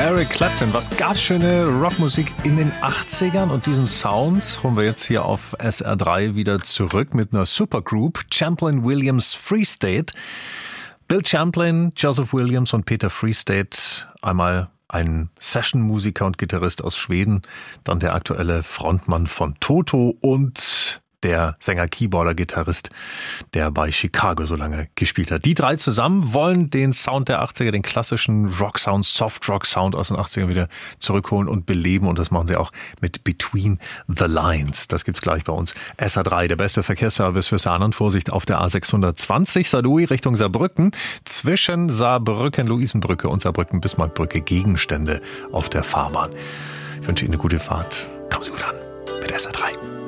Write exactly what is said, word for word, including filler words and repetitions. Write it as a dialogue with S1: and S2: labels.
S1: Eric Clapton. Was gab's schöne Rockmusik in den achtzigern? Und diesen Sound holen wir jetzt hier auf S R drei wieder zurück mit einer Supergroup. Champlin Williams Free State. Bill Champlin, Joseph Williams und Peter Free State. Einmal ein Session-Musiker und Gitarrist aus Schweden. Dann der aktuelle Frontmann von Toto und der Sänger-Keyboarder-Gitarrist, der bei Chicago so lange gespielt hat. Die drei zusammen wollen den Sound der achtziger, den klassischen Rock-Sound, Soft-Rock-Sound aus den achtzigern wieder zurückholen und beleben. Und das machen sie auch mit Between the Lines. Das gibt's gleich bei uns. S R drei, der beste Verkehrsservice für Saarland. Vorsicht auf der A sechshundertzwanzig, Saarlouis Richtung Saarbrücken. Zwischen Saarbrücken, Luisenbrücke und Saarbrücken-Bismarckbrücke Gegenstände auf der Fahrbahn. Ich wünsche Ihnen eine gute Fahrt. Kommen Sie gut an mit S R drei.